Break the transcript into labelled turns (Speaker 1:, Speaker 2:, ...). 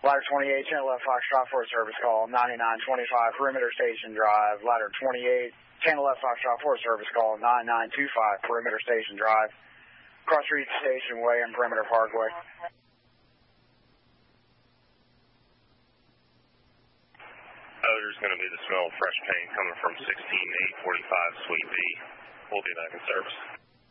Speaker 1: Ladder 28, channel left Foxtrot for a service call, 9925 Perimeter Station Drive. Ladder 28, channel left Foxtrot for a service call, 9925 Perimeter Station Drive. Cross Street Station Way and Perimeter Parkway.
Speaker 2: Odor's going to be the smell of fresh paint coming from 16845 Suite B. We'll be back in service.